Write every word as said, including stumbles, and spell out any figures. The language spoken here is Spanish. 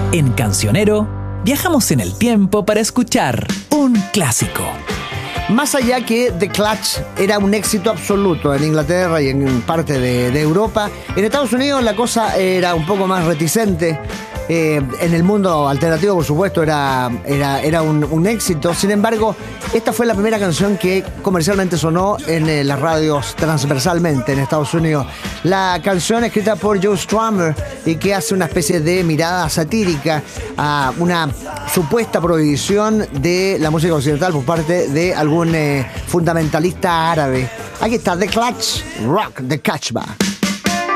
En Cancionero, viajamos en el tiempo para escuchar un clásico. Más allá que The Clash era un éxito absoluto en Inglaterra y en parte de, de Europa, en Estados Unidos la cosa era un poco más reticente. Eh, en el mundo alternativo, por supuesto, era, era, era un, un éxito. Sin embargo, esta fue la primera canción que comercialmente sonó en eh, las radios transversalmente en Estados Unidos. La canción escrita por Joe Strummer y que hace una especie de mirada satírica a una supuesta prohibición de la música occidental por parte de algún eh, fundamentalista árabe. Aquí está The Clash, Rock the Casbah.